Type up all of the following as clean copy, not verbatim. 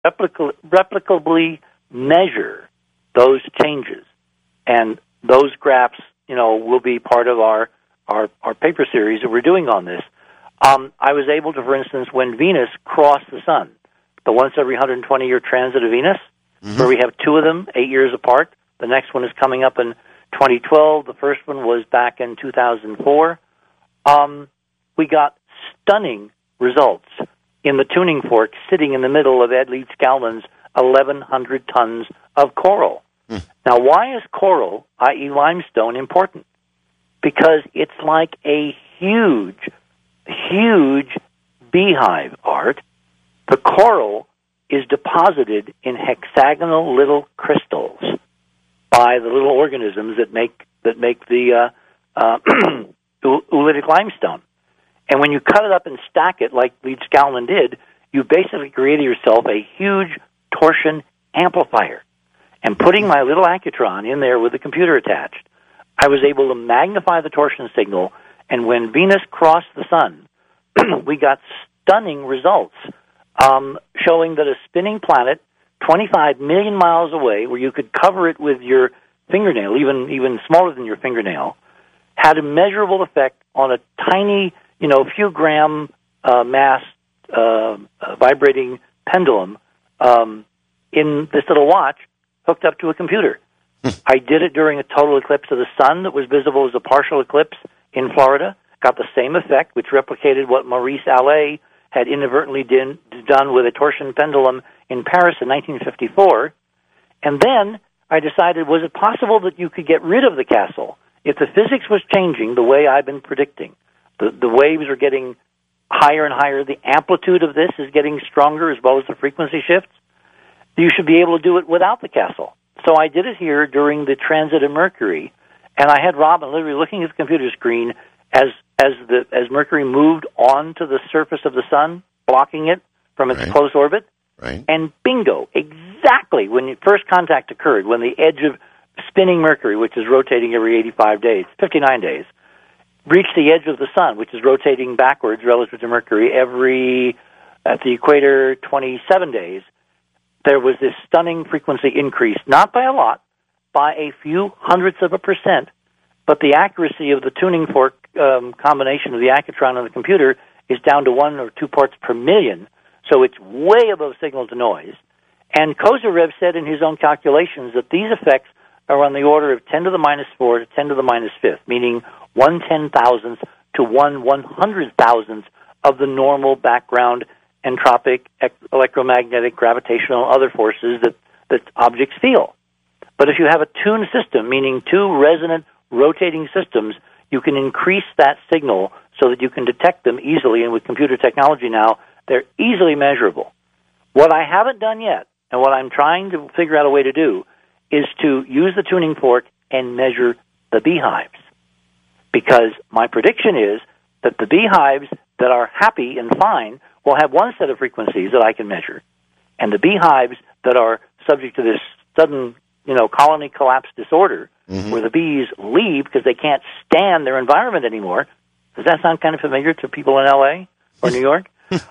replicably measure those changes. And those graphs, will be part of our paper series that we're doing on this. I was able to, for instance, when Venus crossed the Sun, the once every 120-year transit of Venus, where we have two of them, 8 years apart. The next one is coming up in 2012. The first one was back in 2004. We got stunning results in the tuning fork sitting in the middle of Ed Leeds-Galman's 1,100 tons of coral. Now, why is coral, i.e. limestone, important? Because it's like a huge beehive, Art. The coral is deposited in hexagonal little crystals by the little organisms that make the oolitic limestone. And when you cut it up and stack it like Leeds-Galman did, you basically created yourself a huge torsion amplifier. And putting my little Accutron in there with the computer attached, I was able to magnify the torsion signal, and when Venus crossed the Sun, we got stunning results showing that a spinning planet 25 million miles away, where you could cover it with your fingernail, even smaller than your fingernail, had a measurable effect on a tiny, few gram mass vibrating pendulum in this little watch hooked up to a computer. I did it during a total eclipse of the Sun that was visible as a partial eclipse in Florida. Got the same effect, which replicated what Maurice Allais had inadvertently done with a torsion pendulum in Paris in 1954. And then I decided, was it possible that you could get rid of the castle if the physics was changing the way I've been predicting? The waves are getting higher and higher. The amplitude of this is getting stronger as well as the frequency shifts. You should be able to do it without the castle. So I did it here during the transit of Mercury, and I had Robin literally looking at the computer screen as Mercury moved onto the surface of the Sun, blocking it from its close orbit. Right. And bingo, exactly when first contact occurred, when the edge of spinning Mercury, which is rotating every 59 days, reached the edge of the Sun, which is rotating backwards relative to Mercury every, at the equator, 27 days, there was this stunning frequency increase, not by a lot, by a few hundredths of a percent, but the accuracy of the tuning fork combination of the Accutron and the computer is down to 1 or 2 parts per million, so it's way above signal to noise. And Kozyrev said in his own calculations that these effects are on the order of 10 to the minus 4 to 10 to the minus 5th, meaning 1/10,000th to 1/100,000th of the normal background entropic, electromagnetic, gravitational, other forces that objects feel. But if you have a tuned system, meaning two resonant, rotating systems, you can increase that signal so that you can detect them easily, and with computer technology now, they're easily measurable. What I haven't done yet, and what I'm trying to figure out a way to do, is to use the tuning fork and measure the beehives. Because my prediction is that the beehives that are happy and fine will have one set of frequencies that I can measure. And the beehives that are subject to this sudden, colony collapse disorder, where the bees leave because they can't stand their environment anymore, does that sound kind of familiar to people in L.A. or New York?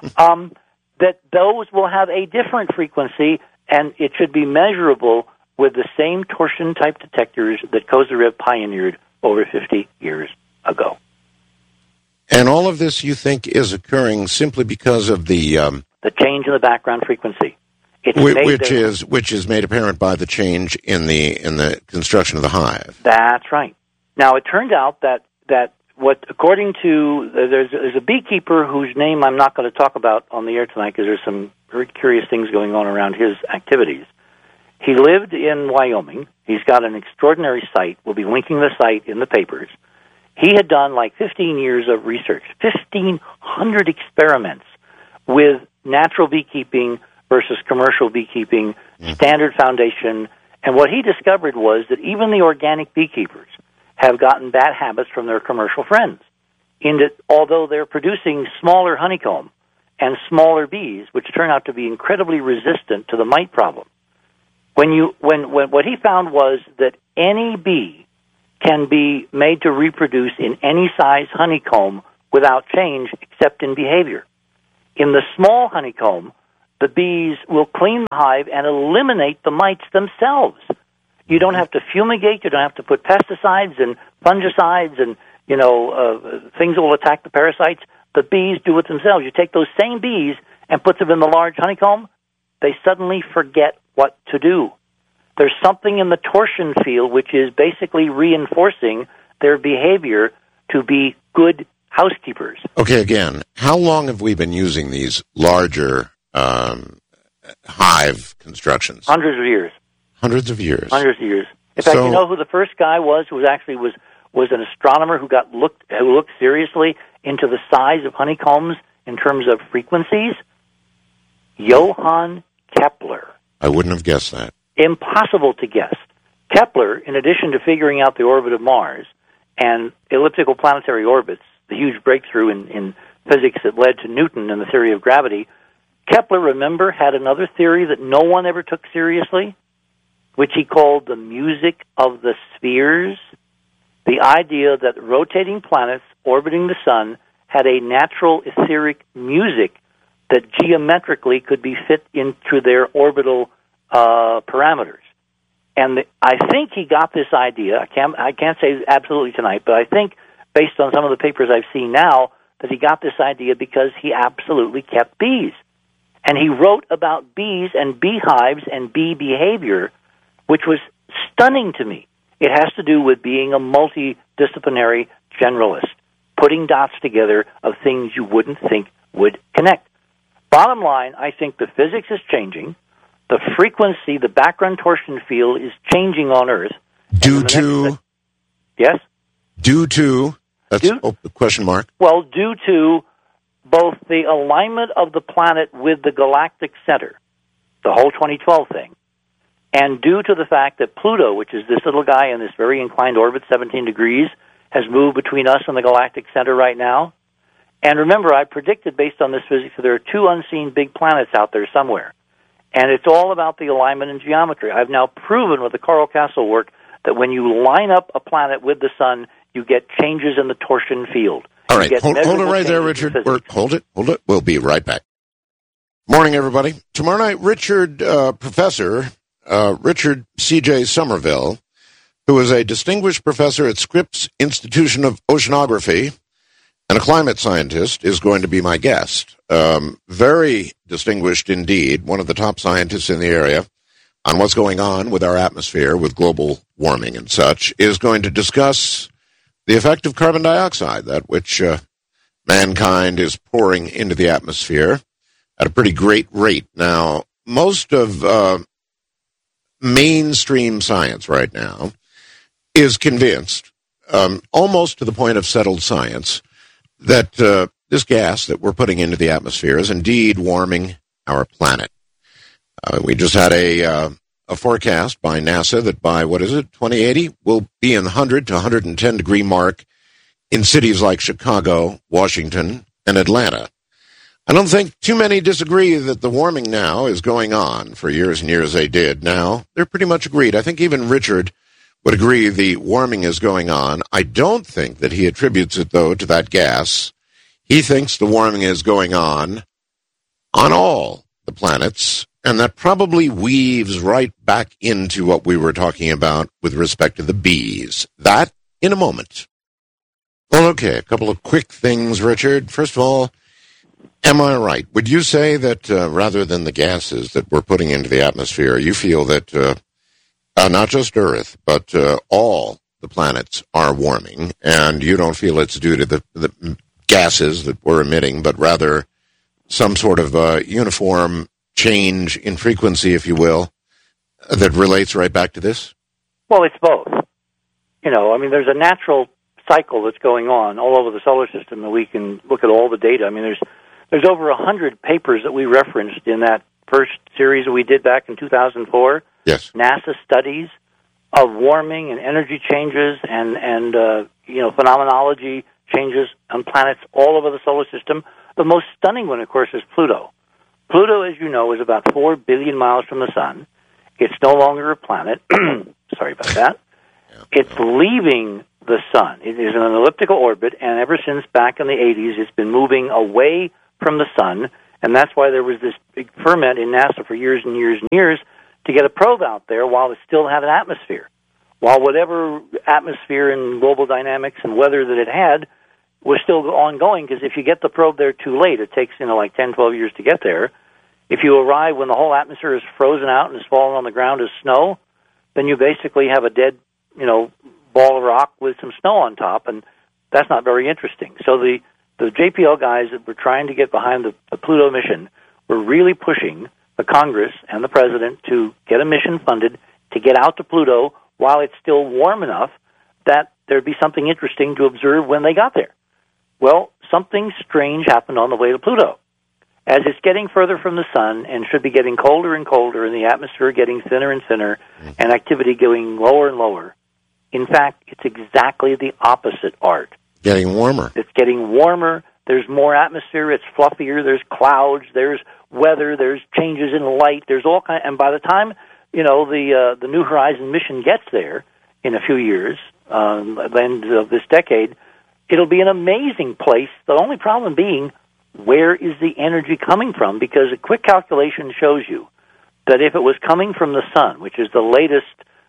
That those will have a different frequency, and it should be measurable with the same torsion-type detectors that Kozyrev pioneered over 50 years ago. And all of this, you think, is occurring simply because of the change in the background frequency, which is made apparent by the change in the construction of the hive. That's right. Now, it turned out that according to there's a beekeeper whose name I'm not going to talk about on the air tonight because there's some very curious things going on around his activities. He lived in Wyoming. He's got an extraordinary site. We'll be linking the site in the papers. He had done like 15 years of research, 1,500 experiments with natural beekeeping versus commercial beekeeping, standard foundation, and what he discovered was that even the organic beekeepers have gotten bad habits from their commercial friends, in that although they're producing smaller honeycomb and smaller bees, which turn out to be incredibly resistant to the mite problem, when what he found was that any bee can be made to reproduce in any size honeycomb without change except in behavior. In the small honeycomb, the bees will clean the hive and eliminate the mites themselves. You don't have to fumigate. You don't have to put pesticides and fungicides and, things that will attack the parasites. The bees do it themselves. You take those same bees and put them in the large honeycomb, they suddenly forget what to do. There's something in the torsion field which is basically reinforcing their behavior to be good housekeepers. Okay, again, how long have we been using these larger hive constructions? Hundreds of years. Hundreds of years. Hundreds of years. In fact, you know who the first guy was who was an astronomer who looked seriously into the size of honeycombs in terms of frequencies? Johann Kepler. I wouldn't have guessed that. Impossible to guess. Kepler, in addition to figuring out the orbit of Mars and elliptical planetary orbits, the huge breakthrough in physics that led to Newton and the theory of gravity, Kepler, remember, had another theory that no one ever took seriously, which he called the music of the spheres. The idea that rotating planets orbiting the sun had a natural etheric music that geometrically could be fit into their orbital parameters. And I think he got this idea, I can't say absolutely tonight, but I think, based on some of the papers I've seen now, that he got this idea because he absolutely kept bees. And he wrote about bees and beehives and bee behavior, which was stunning to me. It has to do with being a multidisciplinary generalist, putting dots together of things you wouldn't think would connect. Bottom line, I think the physics is changing. The frequency, the background torsion field is changing on Earth. Due to? Yes? Due to? That's a question mark. Well, due to both the alignment of the planet with the galactic center, the whole 2012 thing, and due to the fact that Pluto, which is this little guy in this very inclined orbit, 17 degrees, has moved between us and the galactic center right now. And remember, I predicted, based on this physics, that there are two unseen big planets out there somewhere. And it's all about the alignment and geometry. I've now proven with the Coral Castle work that when you line up a planet with the sun, you get changes in the torsion field. All right, hold it right there, Richard. Hold it. We'll be right back. Morning, everybody. Tomorrow night, Professor Richard C.J. Somerville, who is a distinguished professor at Scripps Institution of Oceanography and a climate scientist, is going to be my guest. Very distinguished indeed, one of the top scientists in the area on what's going on with our atmosphere, with global warming and such, is going to discuss the effect of carbon dioxide, that which mankind is pouring into the atmosphere at a pretty great rate. Now, most of mainstream science right now is convinced, almost to the point of settled science, that this gas that we're putting into the atmosphere is indeed warming our planet. We just had a forecast by NASA that by, 2080, we'll be in the 100 to 110 degree mark in cities like Chicago, Washington, and Atlanta. I don't think too many disagree that the warming now is going on. For years and years they did. Now, they're pretty much agreed. I think even Richard would agree the warming is going on. I don't think that he attributes it, though, to that gas. He thinks the warming is going on all the planets, and that probably weaves right back into what we were talking about with respect to the bees. That in a moment. Well, okay, a couple of quick things, Richard. First of all, am I right? Would you say that rather than the gases that we're putting into the atmosphere, you feel that not just Earth, but all the planets are warming, and you don't feel it's due to the gases that we're emitting, but rather some sort of uniform change in frequency, if you will, that relates right back to this? Well, it's both. There's a natural cycle that's going on all over the solar system, and we can look at all the data. There's over 100 papers that we referenced in that first series that we did back in 2004. Yes. NASA studies of warming and energy changes and phenomenology changes on planets all over the solar system. The most stunning one, of course, is Pluto. Pluto, as you know, is about 4 billion miles from the sun. It's no longer a planet. Sorry about that. Yeah. It's leaving the sun. It is in an elliptical orbit, and ever since back in the 80s, it's been moving away from the sun And that's why there was this big ferment in NASA for years and years and years to get a probe out there while it still had an atmosphere. While whatever atmosphere and global dynamics and weather that it had was still ongoing, because if you get the probe there too late, it takes, like 10, 12 years to get there. If you arrive when the whole atmosphere is frozen out and is falling on the ground as snow, then you basically have a dead, ball of rock with some snow on top, and that's not very interesting. So the JPL guys that were trying to get behind the Pluto mission were really pushing the Congress and the President to get a mission funded to get out to Pluto while it's still warm enough that there'd be something interesting to observe when they got there. Well, something strange happened on the way to Pluto. As it's getting further from the sun and should be getting colder and colder and the atmosphere getting thinner and thinner and activity going lower and lower, in fact, it's exactly the opposite, Art. Getting warmer. It's getting warmer. There's more atmosphere. It's fluffier. There's clouds. There's weather. There's changes in light. There's all kind. And by the time the New Horizons mission gets there in a few years, the end of this decade, it'll be an amazing place. The only problem being, where is the energy coming from? Because a quick calculation shows you that if it was coming from the sun, which is the latest,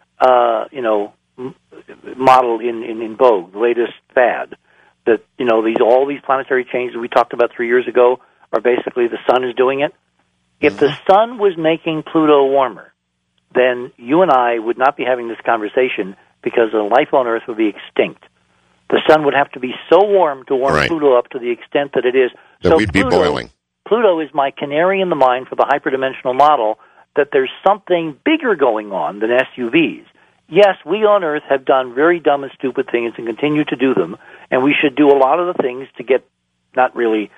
model in vogue, the latest fad, that all these planetary changes we talked about 3 years ago are basically the sun is doing it. If the sun was making Pluto warmer, then you and I would not be having this conversation because the life on Earth would be extinct. The sun would have to be so warm to warm Pluto up to the extent that it is. That we'd be boiling. Pluto is my canary in the mine for the hyperdimensional model that there's something bigger going on than SUVs. Yes, we on Earth have done very dumb and stupid things and continue to do them, and we should do a lot of the things to get not really,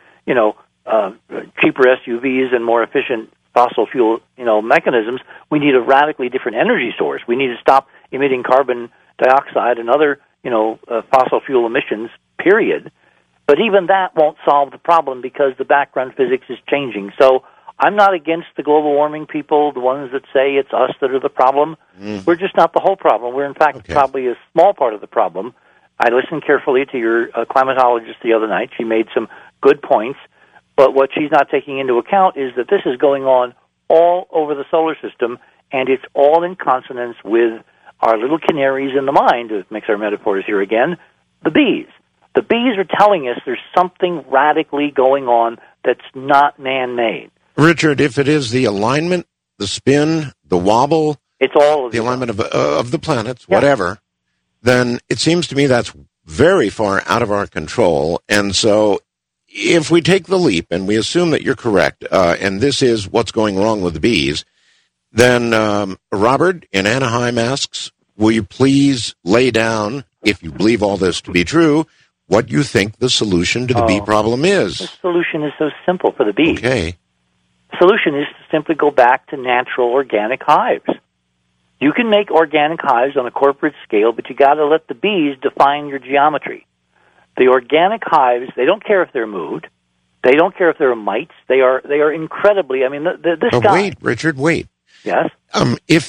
cheaper SUVs and more efficient fossil fuel, mechanisms. We need a radically different energy source. We need to stop emitting carbon dioxide and other, fossil fuel emissions, period. But even that won't solve the problem because the background physics is changing. So I'm not against the global warming people, the ones that say it's us that are the problem. We're just not the whole problem. We're, in fact, probably a small part of the problem. I listened carefully to your climatologist the other night. She made some good points. But what she's not taking into account is that this is going on all over the solar system, and it's all in consonance with our little canaries in the mine, to mix our metaphors here again, the bees. The bees are telling us there's something radically going on that's not man-made. Richard, if it is the alignment, the spin, the wobble, it's all of the alignment of the planets, whatever, then it seems to me that's very far out of our control. And so if we take the leap and we assume that you're correct, and this is what's going wrong with the bees, then Robert in Anaheim asks, will you please lay down, if you believe all this to be true, what you think the solution to the bee problem is? The solution is so simple for the bees. Okay. The solution is to simply go back to natural organic hives. You can make organic hives on a corporate scale, but you got to let the bees define your geometry. The organic hives, they don't care if they're moved. They don't care if they're mites. They are incredibly, this guy... Wait, Richard, wait. Yes? If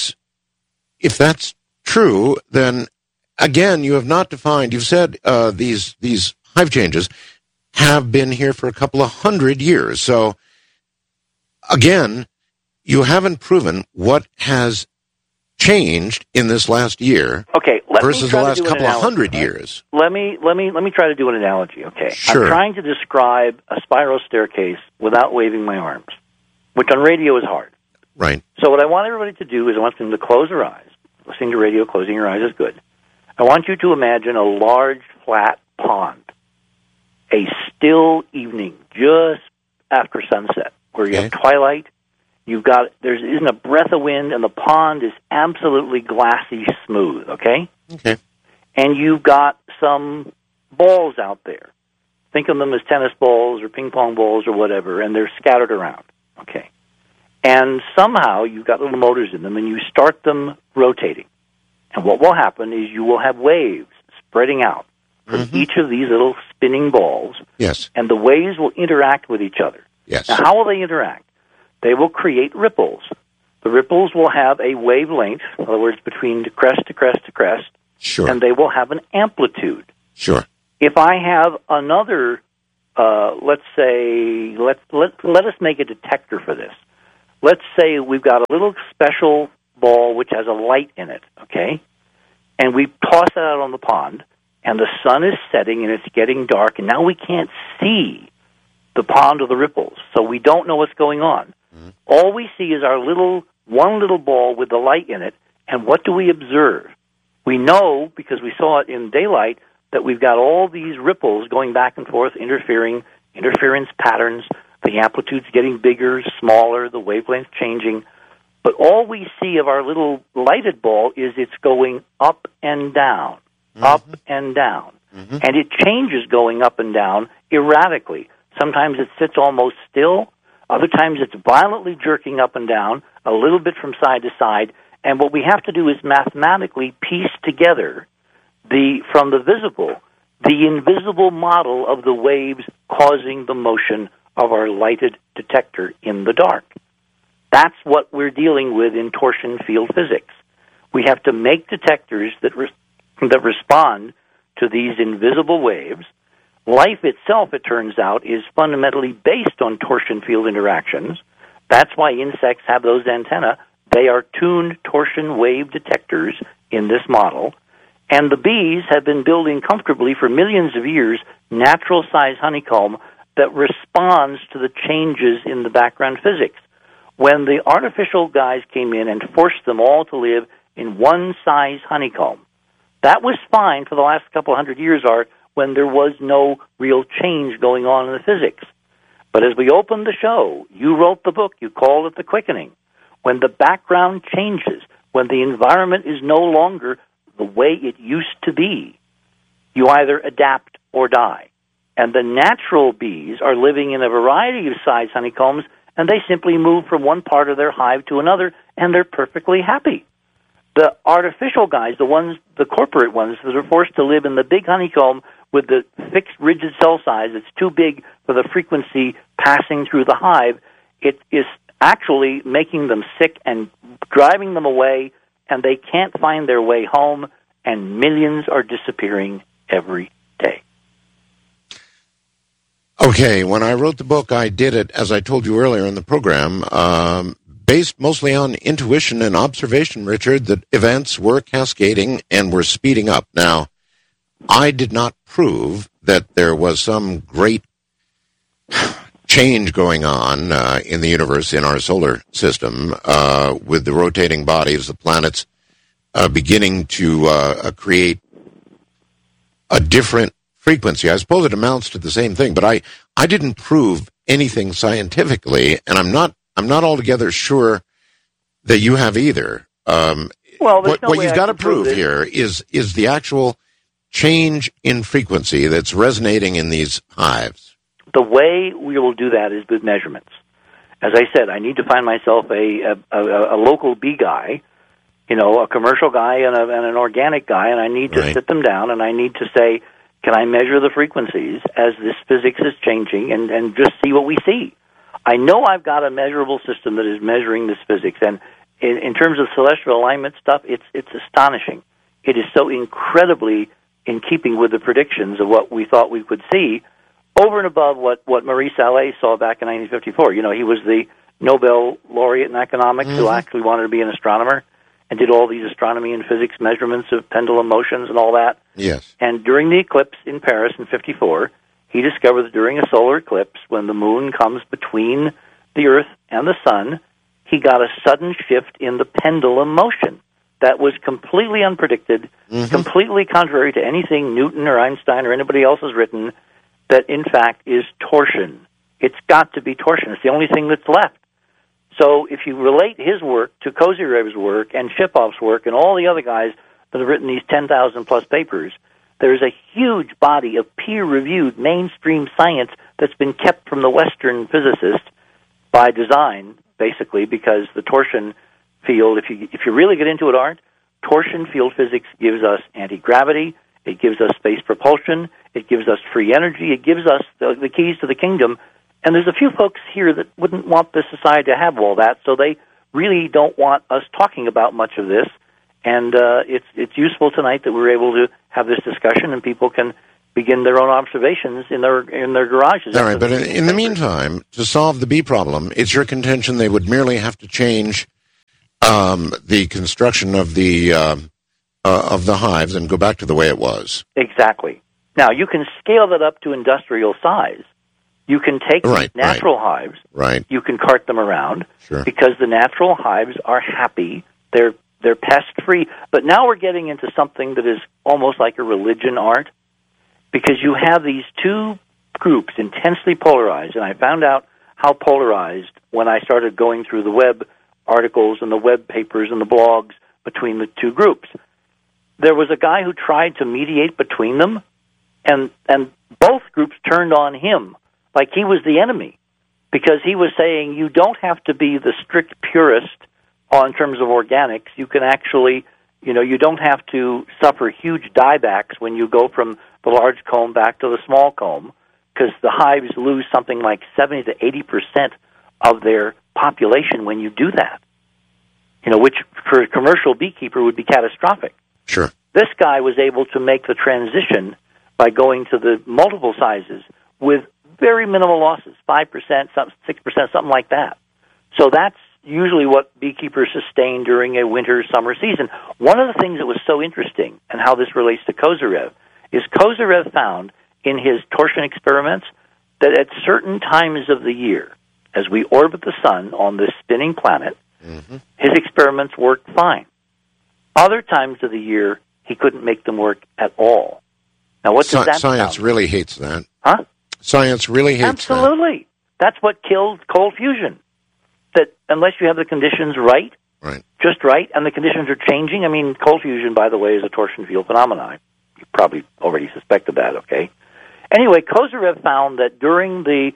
that's true, then again, you have not defined, you've said these hive changes have been here for a couple of 100 years. So again, you haven't proven what has changed in this last year versus the last couple of 100 years. Let me try to do an analogy, okay? Sure. I'm trying to describe a spiral staircase without waving my arms, which on radio is hard. Right. So what I want everybody to do is I want them to close their eyes. Listening to radio, closing your eyes is good. I want you to imagine a large, flat pond, a still evening just after sunset, where you have twilight. There isn't a breath of wind, and the pond is absolutely glassy smooth, okay? Okay. And you've got some balls out there. Think of them as tennis balls or ping pong balls or whatever, and they're scattered around, okay? And somehow you've got little motors in them, and you start them rotating. And what will happen is you will have waves spreading out from each of these little spinning balls. Yes. And the waves will interact with each other. Yes. Now, how will they interact? They will create ripples. The ripples will have a wavelength, in other words, between crest to crest to crest. Sure. And they will have an amplitude. Sure. If I have another let's say, let us make a detector for this. Let's say we've got a little special ball which has a light in it, okay? And we toss it out on the pond, and the sun is setting, and it's getting dark, and now we can't see the pond or the ripples, so we don't know what's going on. Mm-hmm. All we see is our one little ball with the light in it, and what do we observe? We know, because we saw it in daylight, that we've got all these ripples going back and forth, interference patterns, the amplitude's getting bigger, smaller, the wavelength's changing. But all we see of our little lighted ball is it's going up and down, up and down. Mm-hmm. And it changes going up and down erratically. Sometimes it sits almost still. Other times it's violently jerking up and down, a little bit from side to side. And what we have to do is mathematically piece together from the visible, the invisible model of the waves causing the motion of our lighted detector in the dark. That's what we're dealing with in torsion field physics. We have to make detectors that respond to these invisible waves. Life itself, it turns out, is fundamentally based on torsion field interactions. That's why insects have those antennae. They are tuned torsion wave detectors in this model. And the bees have been building comfortably for millions of years natural-size honeycomb that responds to the changes in the background physics. When the artificial guys came in and forced them all to live in one-size honeycomb, that was fine for the last couple hundred years, Art, when there was no real change going on in the physics. But as we opened the show, you wrote the book, you called it The Quickening. When the background changes, when the environment is no longer the way it used to be, you either adapt or die. And the natural bees are living in a variety of size honeycombs, and they simply move from one part of their hive to another, and they're perfectly happy. The artificial guys, the corporate ones that are forced to live in the big honeycomb with the fixed, rigid cell size, it's too big for the frequency passing through the hive, it is actually making them sick and driving them away, and they can't find their way home, and millions are disappearing every day. Okay, when I wrote the book, I did it, as I told you earlier in the program, based mostly on intuition and observation, Richard, that events were cascading and were speeding up. Now, I did not prove that there was some great change going on in the universe, in our solar system, with the rotating bodies, the planets beginning to create a different frequency. I suppose it amounts to the same thing, but I didn't prove anything scientifically, and I'm not altogether sure that you have either. What you've got to prove here is the actual change in frequency that's resonating in these hives. The way we will do that is with measurements. As I said, I need to find myself a local bee guy, a commercial guy and an organic guy, and I need to sit them down, and I need to say, can I measure the frequencies as this physics is changing and just see what we see? I know I've got a measurable system that is measuring this physics, and in terms of celestial alignment stuff, it's astonishing. It is so incredibly in keeping with the predictions of what we thought we could see, over and above what Maurice Allais saw back in 1954. He was the Nobel laureate in economics who actually wanted to be an astronomer and did all these astronomy and physics measurements of pendulum motions and all that. Yes. And during the eclipse in Paris in 1954, he discovered that during a solar eclipse, when the moon comes between the Earth and the sun, he got a sudden shift in the pendulum motion that was completely unpredicted, completely contrary to anything Newton or Einstein or anybody else has written, that in fact is torsion. It's got to be torsion. It's the only thing that's left. So if you relate his work to Kozyrev's work and Shipov's work and all the other guys that have written these 10,000-plus papers, there's a huge body of peer-reviewed mainstream science that's been kept from the Western physicists by design, basically, because the torsion field, if you really get into it, Art, torsion field physics gives us anti-gravity, it gives us space propulsion, it gives us free energy, it gives us the keys to the kingdom. And there's a few folks here that wouldn't want the society to have all that, so they really don't want us talking about much of this. And it's useful tonight that we're able to have this discussion, and people can begin their own observations in their garages. All right, but in the meantime, to solve the bee problem, it's your contention they would merely have to change the construction of the hives and go back to the way it was. Exactly. Now, you can scale that up to industrial size. You can take natural hives. Right. You can cart them around. Sure. Because the natural hives are happy. They're pest-free. But now we're getting into something that is almost like a religion, Art, because you have these two groups intensely polarized, and I found out how polarized when I started going through the web articles and the web papers and the blogs between the two groups. There was a guy who tried to mediate between them, and both groups turned on him like he was the enemy, because he was saying you don't have to be the strict purist in terms of organics. You can actually, you don't have to suffer huge diebacks when you go from the large comb back to the small comb, because the hives lose something like 70 to 80% of their population when you do that, which for a commercial beekeeper would be catastrophic. Sure. This guy was able to make the transition by going to the multiple sizes with very minimal losses, 5%, 6%, something like that. So that's usually what beekeepers sustain during a winter-summer season. One of the things that was so interesting, and how this relates to Kozyrev, is Kozyrev found in his torsion experiments that at certain times of the year, as we orbit the sun on this spinning planet, his experiments worked fine. Other times of the year, he couldn't make them work at all. Now, what does that Science sound? really hates that. Huh? Science really hates that. Absolutely. That's what killed cold fusion. That unless you have the conditions right, just right, and the conditions are changing. I mean, cold fusion, by the way, is a torsion field phenomenon. You probably already suspected that, okay? Anyway, Kozyrev found that during the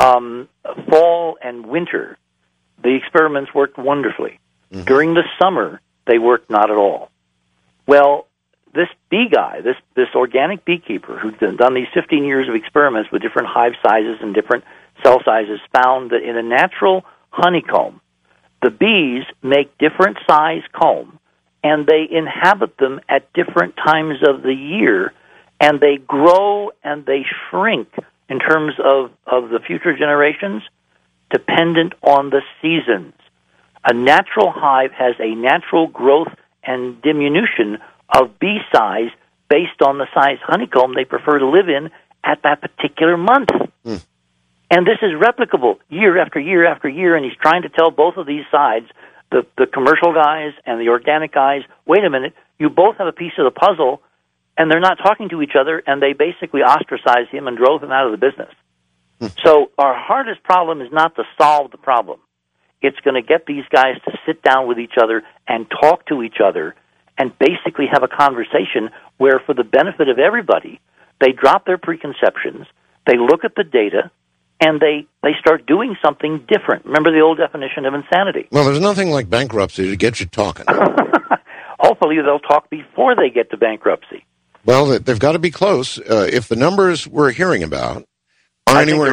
fall and winter, the experiments worked wonderfully. During the summer, they worked not at all. Well, this bee guy, this organic beekeeper who's done these 15 years of experiments with different hive sizes and different cell sizes, found that in a natural honeycomb, the bees make different size comb, and they inhabit them at different times of the year, and they grow and they shrink in terms of the future generations, dependent on the seasons. A natural hive has a natural growth and diminution of bee size based on the size honeycomb they prefer to live in at that particular month. And this is replicable year after year after year, and he's trying to tell both of these sides, the commercial guys and the organic guys, wait a minute, you both have a piece of the puzzle, and they're not talking to each other, and they basically ostracized him and drove him out of the business. So our hardest problem is not to solve the problem. It's going to get these guys to sit down with each other and talk to each other and basically have a conversation where, for the benefit of everybody, they drop their preconceptions, they look at the data, and they start doing something different. Remember the old definition of insanity. Well, there's nothing like bankruptcy to get you talking. Hopefully they'll talk before they get to bankruptcy. Well, they've got to be close. If the numbers we're hearing about are anywhere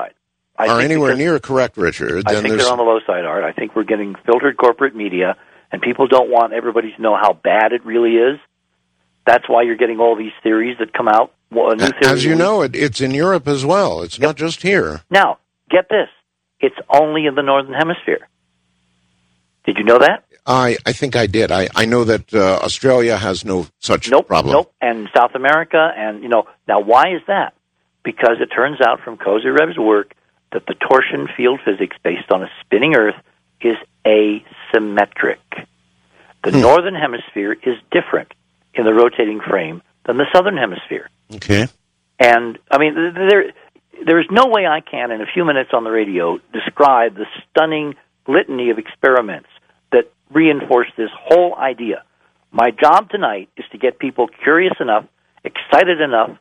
near correct, Richard, I then think they're on the low side, Art. I think we're getting filtered corporate media, and people don't want everybody to know how bad it really is. That's why you're getting all these theories that come out. As you know, it's in Europe as well. It's not just here. Now, get this. It's only in the Northern Hemisphere. Did you know that? I think I did. I know that Australia has no such problem. Nope, and South America, and, now why is that? Because it turns out from Kozyrev's work that the torsion field physics based on a spinning Earth is asymmetric. The Northern Hemisphere is different in the rotating frame than the Southern Hemisphere. Okay. And, I mean, there is no way I can, in a few minutes on the radio, describe the stunning litany of experiments that reinforce this whole idea. My job tonight is to get people curious enough, excited enough,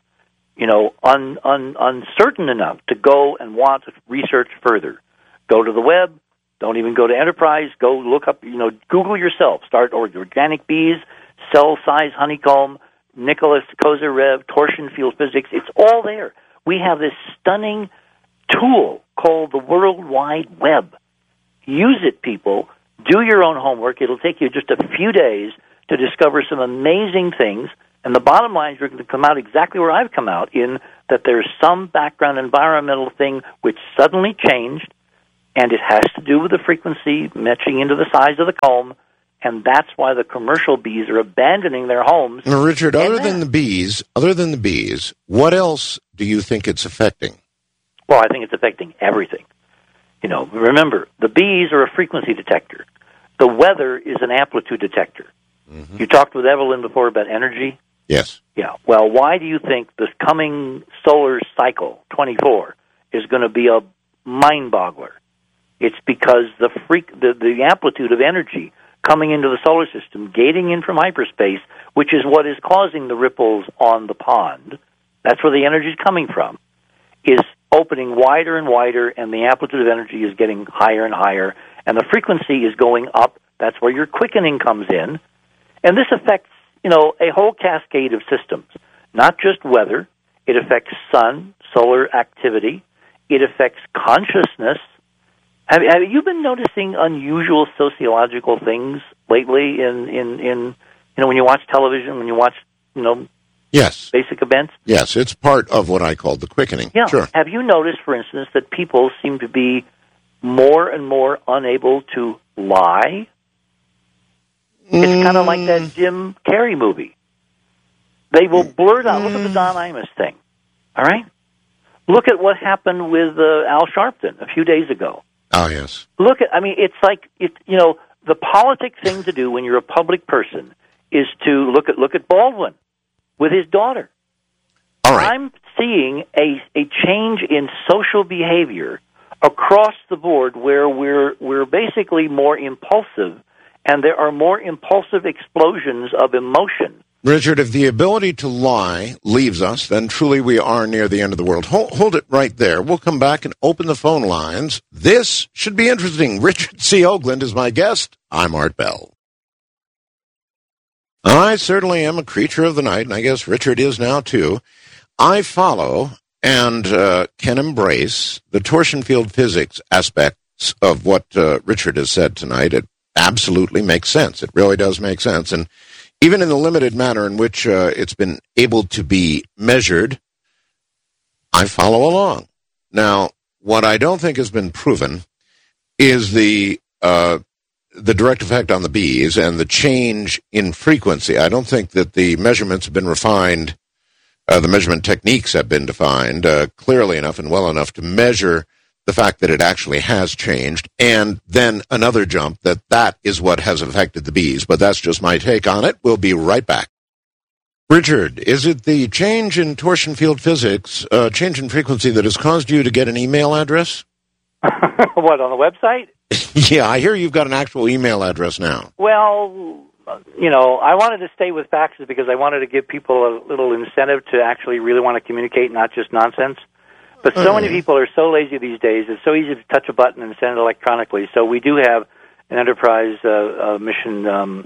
uncertain enough to go and want to research further. Go to the web. Don't even go to Enterprise. Go look up, Google yourself. Start organic bees, cell size honeycomb, Nicholas Kozyrev, torsion field physics. It's all there. We have this stunning tool called the World Wide Web. Use it, people. Do your own homework. It'll take you just a few days to discover some amazing things, And the bottom line is you're going to come out exactly where I've come out, in that there's some background environmental thing which suddenly changed, and it has to do with the frequency matching into the size of the comb, and that's why the commercial bees are abandoning their homes. Now, Richard, other than the bees, what else do you think it's affecting? Well, I think it's affecting everything. You know, remember, the bees are a frequency detector. The weather is an amplitude detector. Mm-hmm. You talked with Evelyn before about energy. Yes. Yeah. Well, why do you think this coming solar cycle, 24, is going to be a mind-boggler? It's because the amplitude of energy coming into the solar system, gating in from hyperspace, which is what is causing the ripples on the pond, that's where the energy is coming from, is opening wider and wider, and the amplitude of energy is getting higher and higher, and the frequency is going up. That's where your quickening comes in. And this affects, you know, a whole cascade of systems, not just weather. It affects sun, solar activity. It affects consciousness. Have you been noticing unusual sociological things lately in you know, when you watch television, when you watch, you know, yes, basic events? Yes, it's part of what I call the quickening. Yeah. Sure. Have you noticed, for instance, that people seem to be more and more unable to lie? It's kind of like that Jim Carrey movie. They will blurt out. Look at the Don Imus thing. All right? Look at what happened with Al Sharpton a few days ago. Oh, yes. I mean, it's like, you know, the politic thing to do when you're a public person is to look at Baldwin with his daughter. All right. I'm seeing a change in social behavior across the board where we're basically more impulsive, and there are more impulsive explosions of emotion. Richard, if the ability to lie leaves us, then truly we are near the end of the world. Hold it right there. We'll come back and open the phone lines. This should be interesting. Richard C. Oakland is my guest. I'm Art Bell. I certainly am a creature of the night, and I guess Richard is now too. I follow and can embrace the torsion field physics aspects of what Richard has said tonight. It absolutely makes sense. It really does make sense. And even in the limited manner in which it's been able to be measured, I follow along. Now, what I don't think has been proven is the direct effect on the bees and the change in frequency. I don't think that the measurements have been refined, the measurement techniques have been defined clearly enough and well enough to measure the fact that it actually has changed, and then another jump that is what has affected the bees. But that's just my take on it. We'll be right back. Richard, is it the change in torsion field physics, change in frequency, that has caused you to get an email address? What, on the website? Yeah, I hear you've got an actual email address now. Well, you know, I wanted to stay with faxes because I wanted to give people a little incentive to actually really want to communicate, not just nonsense. But so many people are so lazy these days, it's so easy to touch a button and send it electronically. So we do have an enterprise mission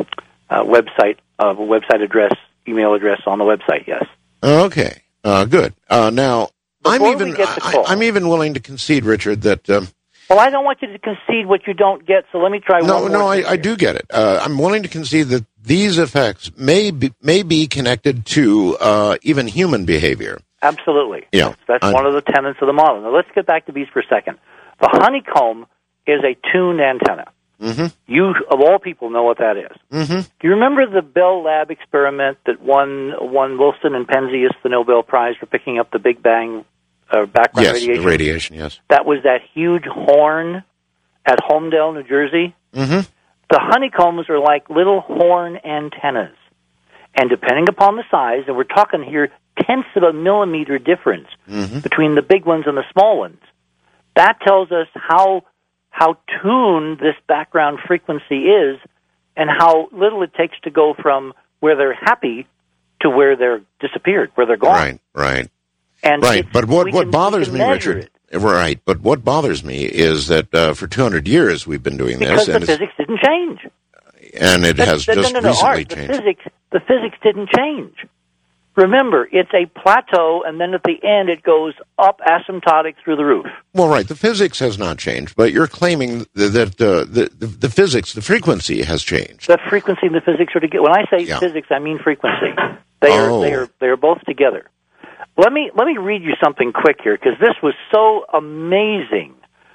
website address, email address on the website, yes. Okay, good. Now, I'm I'm even willing to concede, Richard, that... well, I don't want you to concede what you don't get, so let me try one more. No, I do get it. I'm willing to concede that these effects may be connected to even human behavior. Absolutely. Yeah. That's one of the tenets of the model. Now, let's get back to bees for a second. The honeycomb is a tuned antenna. Mm-hmm. You, of all people, know what that is. Mm-hmm. Do you remember the Bell Lab experiment that won Wilson and Penzias the Nobel Prize for picking up the Big Bang background radiation? Yes, the radiation, yes. That was that huge horn at Homedale, New Jersey. Mm-hmm. The honeycombs are like little horn antennas. And depending upon the size, and we're talking here tenths of a millimeter difference between the big ones and the small ones, that tells us how tuned this background frequency is and how little it takes to go from where they're happy to where they're disappeared, where they're gone. Right. And but what bothers me, Richard... Right, but what bothers me is that for 200 years we've been doing this. Because the physics didn't change. And it has just recently changed. The physics didn't change. Remember, it's a plateau, and then at the end it goes up asymptotic through the roof. Well, right, the physics has not changed, but you're claiming that the physics, the frequency has changed. The frequency and the physics are together. When I say physics, I mean frequency. They are both together. Let me read you something quick here, because this was so amazing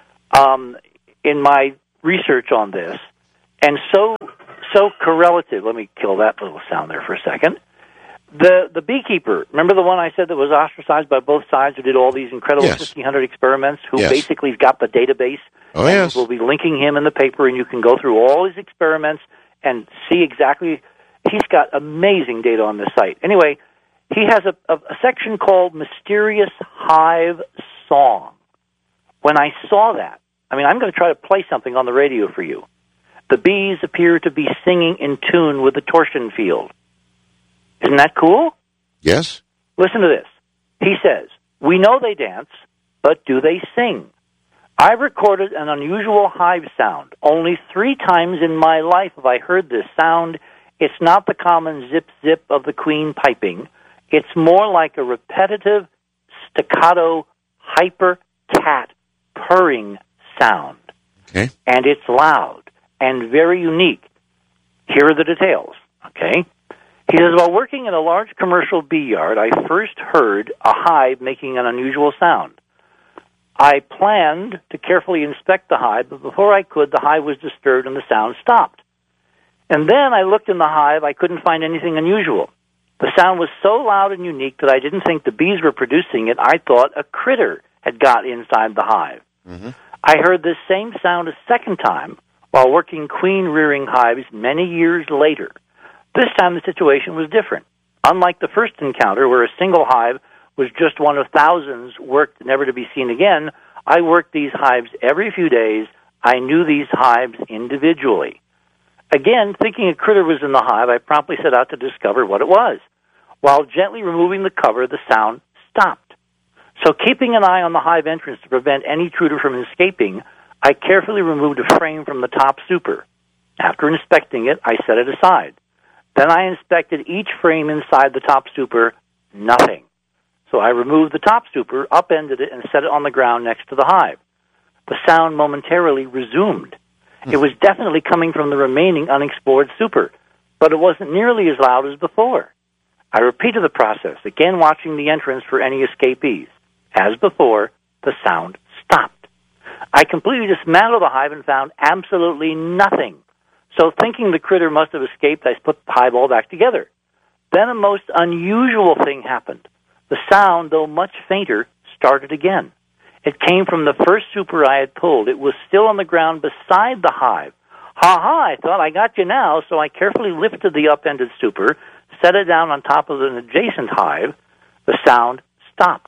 in my research on this, and so correlative. Let me kill that little sound there for a second. The beekeeper, remember the one I said that was ostracized by both sides, who did all these incredible 1,500 experiments, who basically got the database? Oh, yes. We'll be linking him in the paper, and you can go through all his experiments and see exactly. He's got amazing data on this site. Anyway, he has a section called Mysterious Hive Song. When I saw that, I'm going to try to play something on the radio for you. The bees appear to be singing in tune with the torsion field. Isn't that cool? Yes. Listen to this. He says, we know they dance, but do they sing? I recorded an unusual hive sound. Only 3 times in my life have I heard this sound. It's not the common zip-zip of the queen piping. It's more like a repetitive, staccato, hyper-cat purring sound. Okay. And it's loud and very unique. Here are the details, okay? He says, while working in a large commercial bee yard, I first heard a hive making an unusual sound. I planned to carefully inspect the hive, but before I could, the hive was disturbed and the sound stopped. And then I looked in the hive. I couldn't find anything unusual. The sound was so loud and unique that I didn't think the bees were producing it. I thought a critter had got inside the hive. Mm-hmm. I heard this same sound a second time while working queen-rearing hives many years later. This time the situation was different. Unlike the first encounter, where a single hive was just one of thousands worked never to be seen again, I worked these hives every few days. I knew these hives individually. Again, thinking a critter was in the hive, I promptly set out to discover what it was. While gently removing the cover, the sound stopped. So keeping an eye on the hive entrance to prevent any intruder from escaping, I carefully removed a frame from the top super. After inspecting it, I set it aside. Then I inspected each frame inside the top super. Nothing. So I removed the top super, upended it, and set it on the ground next to the hive. The sound momentarily resumed. It was definitely coming from the remaining unexplored super, but it wasn't nearly as loud as before. I repeated the process, again watching the entrance for any escapees. As before, the sound stopped. I completely dismantled the hive and found absolutely nothing. So thinking the critter must have escaped, I put the hive all back together. Then a most unusual thing happened. The sound, though much fainter, started again. It came from the first super I had pulled. It was still on the ground beside the hive. Ha-ha, I thought, I got you now. So I carefully lifted the upended super, set it down on top of an adjacent hive. The sound stopped.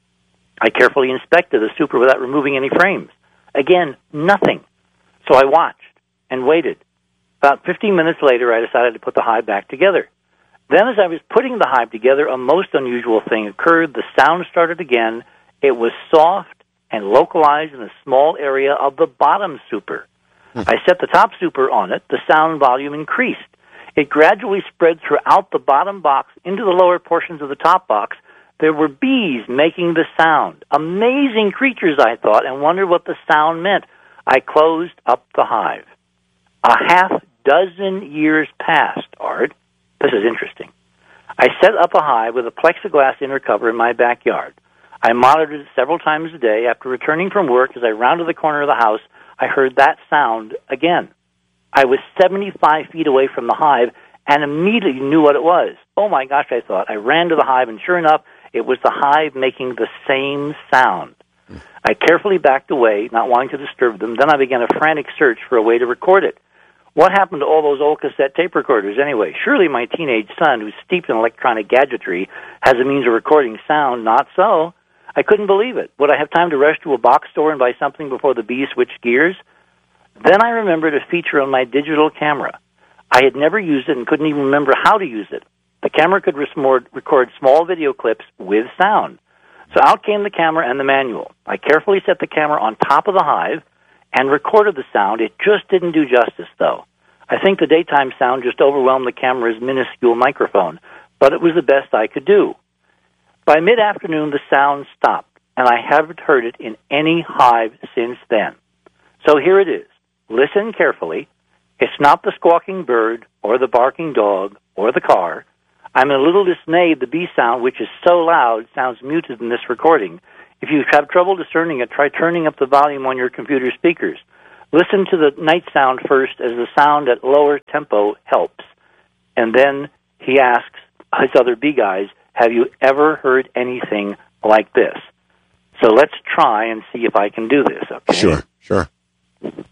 I carefully inspected the super without removing any frames. Again, nothing. So I watched and waited. About 15 minutes later, I decided to put the hive back together. Then as I was putting the hive together, a most unusual thing occurred. The sound started again. It was soft and localized in a small area of the bottom super. I set the top super on it. The sound volume increased. It gradually spread throughout the bottom box into the lower portions of the top box. There were bees making the sound. Amazing creatures, I thought, and wondered what the sound meant. I closed up the hive. A half dozen years passed, Art. This is interesting. I set up a hive with a plexiglass inner cover in my backyard. I monitored it several times a day. After returning from work, as I rounded the corner of the house, I heard that sound again. I was 75 feet away from the hive and immediately knew what it was. Oh, my gosh, I thought. I ran to the hive, and sure enough, it was the hive making the same sound. I carefully backed away, not wanting to disturb them. Then I began a frantic search for a way to record it. What happened to all those old cassette tape recorders anyway? Surely my teenage son, who's steeped in electronic gadgetry, has a means of recording sound. Not so. I couldn't believe it. Would I have time to rush to a box store and buy something before the bees switched gears? Then I remembered a feature on my digital camera. I had never used it and couldn't even remember how to use it. The camera could record small video clips with sound. So out came the camera and the manual. I carefully set the camera on top of the hive and recorded the sound. It just didn't do justice, though. I think the daytime sound just overwhelmed the camera's minuscule microphone, but it was the best I could do. By mid-afternoon, the sound stopped, and I haven't heard it in any hive since then. So here it is. Listen carefully. It's not the squawking bird or the barking dog or the car. I'm a little dismayed the B sound, which is so loud, sounds muted in this recording. If you have trouble discerning it, try turning up the volume on your computer speakers. Listen to the night sound first, as the sound at lower tempo helps. And then he asks his other B guys, have you ever heard anything like this? So let's try and see if I can do this, okay? Sure.